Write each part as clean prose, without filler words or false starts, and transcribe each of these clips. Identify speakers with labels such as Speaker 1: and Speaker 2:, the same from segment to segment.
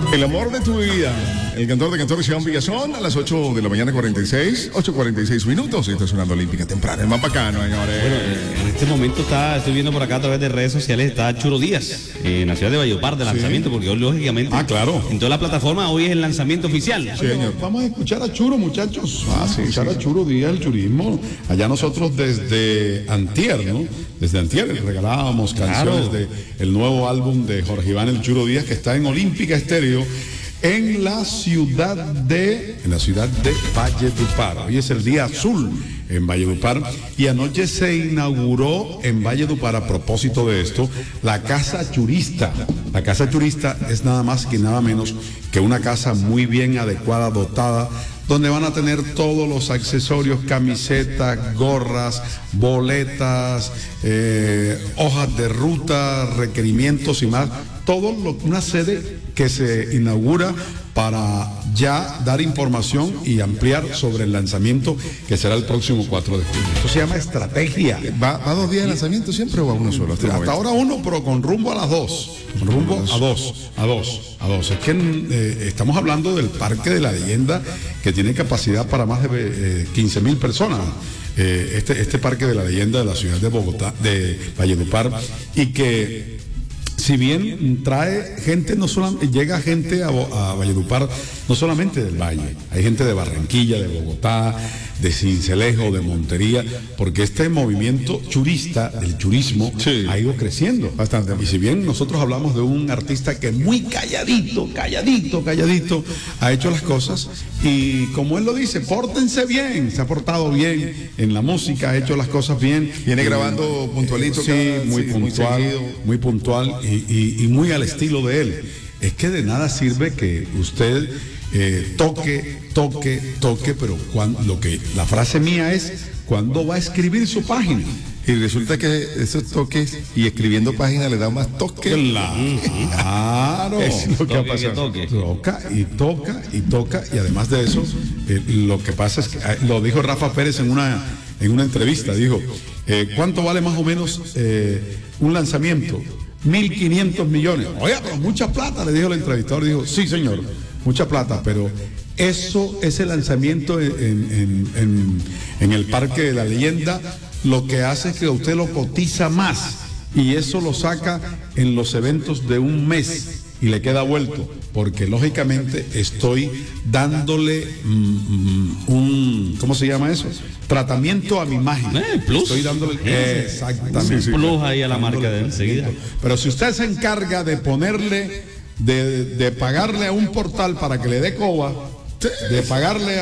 Speaker 1: El amor de tu vida. El cantor de cantores Iván Villazón a las 8 de la mañana 8:46 minutos. Está sonando Olímpica temprana. El más bacano, señores.
Speaker 2: Bueno, en este momento estoy viendo por acá a través de redes sociales, está Churo Díaz en la ciudad de Valledupar de lanzamiento, porque hoy lógicamente
Speaker 1: claro.
Speaker 2: en toda la plataforma hoy es el lanzamiento oficial.
Speaker 1: Sí, señor.
Speaker 3: Vamos a escuchar a Churo, muchachos. Escuchar a Churo Díaz, el churismo. Allá nosotros desde antier, ¿no? Desde antier regalábamos canciones del nuevo álbum de Jorge Iván el Churo Díaz, que está en Olímpica Estéreo en la ciudad de Valledupar. Hoy es el día azul en Valledupar y anoche se inauguró en Valledupar, a propósito de esto, la Casa Churista. La Casa Churista es nada más que nada menos que una casa muy bien adecuada, dotada, donde van a tener todos los accesorios, camisetas, gorras, boletas, hojas de ruta, requerimientos y más. Una sede que se inaugura para ya dar información y ampliar sobre el lanzamiento que será el próximo 4 de julio. Esto se llama estrategia.
Speaker 1: ¿Va 2 días de lanzamiento siempre o a uno solo?
Speaker 3: Hasta ahora uno, pero con rumbo a las 2. Con rumbo a dos. Es que estamos hablando del Parque de la Leyenda, que tiene capacidad para más de 15.000 personas. Este Parque de la Leyenda de la ciudad de Bogotá, de Valledupar, y que si bien trae gente, llega gente a Valledupar, no solamente del Valle, hay gente de Barranquilla, de Bogotá, de Sincelejo, de Montería, porque este movimiento churista, el churismo, ha ido creciendo bastante. Y si bien nosotros hablamos de un artista que muy calladito, ha hecho las cosas, y como él lo dice, pórtense bien, se ha portado bien en la música, ha hecho las cosas bien.
Speaker 1: Viene grabando puntualito.
Speaker 3: Muy puntual y muy al estilo de él. Es que de nada sirve que usted toque, pero la frase mía es: ¿cuándo va a escribir su página?
Speaker 1: Y resulta que esos toques y escribiendo páginas le da más toque.
Speaker 3: Claro.
Speaker 1: Es lo que ha pasado.
Speaker 3: Toca. Y además de eso, lo que pasa es que lo dijo Rafa Pérez en una entrevista. Dijo, ¿cuánto vale más o menos un lanzamiento? 1.500 millones. Oye, pero mucha plata, le dijo el entrevistador. Dijo, sí, señor, mucha plata, pero ese lanzamiento en el Parque de la Leyenda, lo que hace es que usted lo cotiza más, y eso lo saca en los eventos de un mes y le queda vuelto, porque lógicamente estoy dándole ¿cómo se llama eso? Tratamiento a mi imagen.
Speaker 2: Plus.
Speaker 3: Estoy dándole exactamente.
Speaker 2: Plus ahí a la marca de enseguida.
Speaker 3: Pero si usted se encarga de ponerle, de pagarle a un portal para que le dé coba, de pagarle a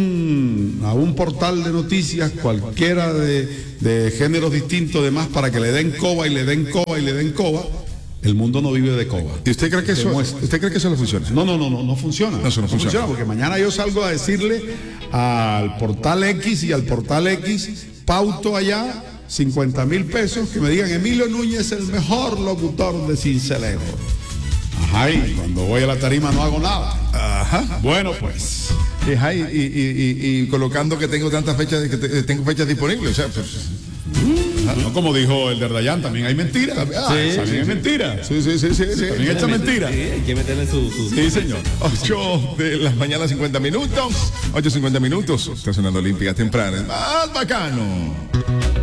Speaker 3: un portal de noticias cualquiera de géneros distintos, demás, para que le den coba y le den coba, el mundo no vive de coba.
Speaker 1: ¿Y usted cree que eso le funciona?
Speaker 3: No funciona.
Speaker 1: Eso no funciona,
Speaker 3: porque mañana yo salgo a decirle al portal X y al portal X, pauto allá 50.000 pesos, que me digan: Emilio Núñez, el mejor locutor de Sincelejo. Ajá, y cuando voy a la tarima no hago nada.
Speaker 1: Ajá.
Speaker 3: Bueno, pues.
Speaker 1: Y colocando que tengo tantas fechas, tengo fechas disponibles. O sea, pues.
Speaker 3: No, como dijo el de Dayan, también hay mentiras. También hay mentiras.
Speaker 1: Sí.
Speaker 3: También echa mentira.
Speaker 2: Sí, hay que meterle su...
Speaker 3: Sí, señor.
Speaker 1: 8 de la mañana, 50 minutos. 8:50 minutos. Está sonando Olímpica temprana. ¡Más bacano!